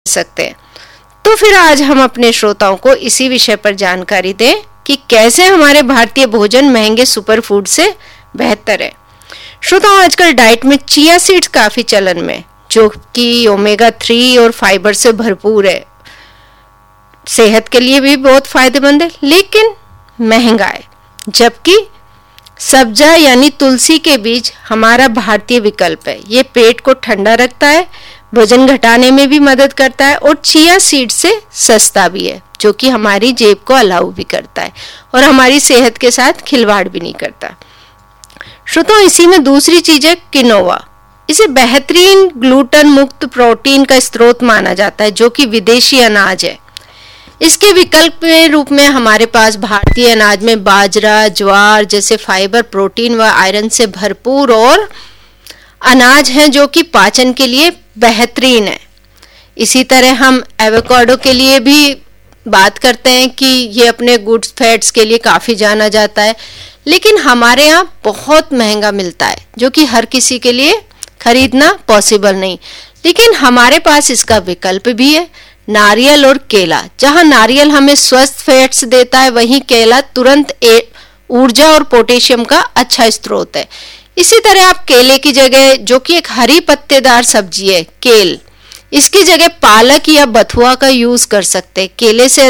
सकते हैं। तो फिर आज हम अपने श्रोताओं को इसी विषय पर जानकारी दें कि कैसे हमारे भारतीय भोजन महंगे सुपर फूड से बेहतर है। श्रोताओं, आजकल डाइट में चिया सीड्स काफी चलन में, जो कि ओमेगा 3 और फाइबर से भरपूर है, सेहत के लिए भी बहुत फायदेमंद है, लेकिन महंगा है। जबकि सब्जा यानी तुलसी के बीज हमारा भारतीय विकल्प है। ये पेट को ठंडा रखता है, वजन घटाने में भी मदद करता है और चिया सीड से सस्ता भी है, जो कि हमारी जेब को अलाउ भी करता है और हमारी सेहत के साथ खिलवाड़ भी नहीं करता। श्रोताओ, इसी में दूसरी चीज है किनोवा। इसे बेहतरीन ग्लूटन मुक्त प्रोटीन का स्रोत माना जाता है, जो कि विदेशी अनाज है। इसके विकल्प के रूप में हमारे पास भारतीय अनाज में बाजरा, ज्वार जैसे फाइबर, प्रोटीन व आयरन से भरपूर और अनाज हैं, जो कि पाचन के लिए बेहतरीन है। इसी तरह हम एवोकाडो के लिए भी बात करते हैं कि ये अपने गुड फैट्स के लिए काफी जाना जाता है, लेकिन हमारे यहाँ बहुत महंगा मिलता है, जो कि हर किसी के लिए खरीदना पॉसिबल नहीं। लेकिन हमारे पास इसका विकल्प भी है, नारियल और केला। जहां नारियल हमें स्वस्थ फैट्स देता है, वहीं केला तुरंत ऊर्जा और पोटेशियम का अच्छा स्रोत है। इसी तरह आप केले की जगह, जो कि एक हरी पत्तेदार सब्जी है केल, इसकी जगह पालक या बथुआ का यूज कर सकते हैं। केले से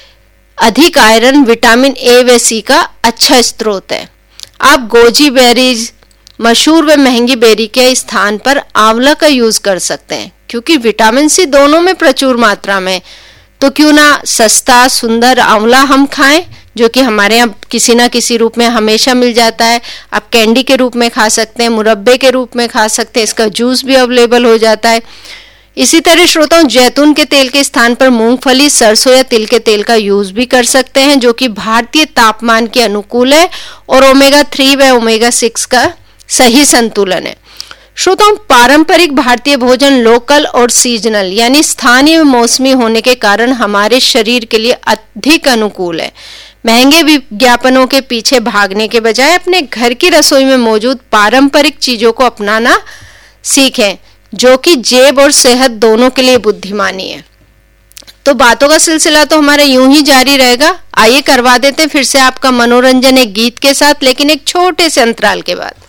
अधिक आयरन, विटामिन ए व सी का अच्छा स्रोत है। आप गोजी बेरीज, मशहूर व महंगी बेरी के स्थान पर आंवला का यूज कर सकते हैं, क्योंकि विटामिन सी दोनों में प्रचुर मात्रा में। तो क्यों ना सस्ता सुंदर आंवला हम खाएं, जो कि हमारे यहाँ किसी ना किसी रूप में हमेशा मिल जाता है। आप कैंडी के रूप में खा सकते हैं, मुरब्बे के रूप में खा सकते हैं, इसका जूस भी अवेलेबल हो जाता है। इसी तरह श्रोताओं, जैतून के तेल के स्थान पर मूंगफली, सरसों या तिल के तेल का यूज भी कर सकते हैं, जो कि भारतीय तापमान के अनुकूल है और ओमेगा 3 व ओमेगा 6 का सही संतुलन है। श्रोताओं, पारंपरिक भारतीय भोजन लोकल और सीजनल यानी स्थानीय मौसमी होने के कारण हमारे शरीर के लिए अधिक अनुकूल है। महंगे विज्ञापनों के पीछे भागने के बजाय अपने घर की रसोई में मौजूद पारंपरिक चीजों को अपनाना सीखें, जो कि जेब और सेहत दोनों के लिए बुद्धिमानी है। तो बातों का सिलसिला तो हमारा यूं ही जारी रहेगा। आइए करवा देते हैं फिर से आपका मनोरंजन एक गीत के साथ, लेकिन एक छोटे से अंतराल के बाद।